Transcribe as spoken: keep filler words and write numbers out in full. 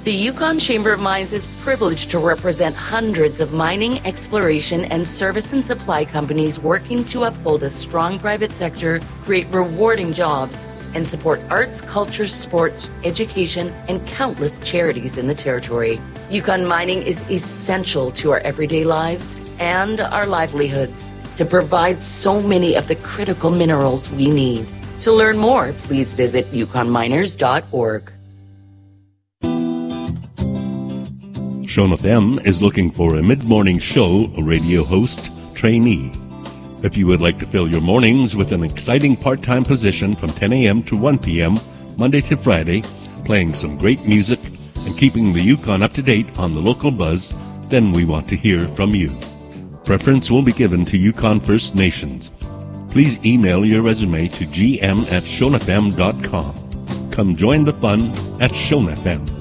The Yukon Chamber of Mines is privileged to represent hundreds of mining, exploration, and service and supply companies working to uphold a strong private sector, create rewarding jobs, and support arts, culture, sports, education, and countless charities in the territory. Yukon Mining is essential to our everyday lives and our livelihoods to provide so many of the critical minerals we need. To learn more, please visit yukon miners dot org. Shone F M is looking for a mid-morning show radio host trainee. If you would like to fill your mornings with an exciting part-time position from ten a.m. to one p.m., Monday to Friday, playing some great music and keeping the Yukon up to date on the local buzz, then we want to hear from you. Preference will be given to Yukon First Nations. Please email your resume to g m at shone f m dot com. Come join the fun at Shone F M.